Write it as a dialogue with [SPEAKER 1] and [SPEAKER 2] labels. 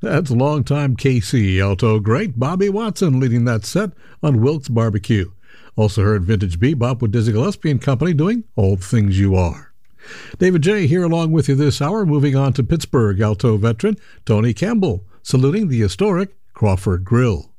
[SPEAKER 1] That's longtime KC alto great Bobby Watson leading that set on Wilkes Barbecue. Also heard vintage bebop with Dizzy Gillespie and Company doing All the Things You Are. David J. here along with you this hour, moving on to Pittsburgh alto veteran Tony Campbell, saluting the historic Crawford Grill.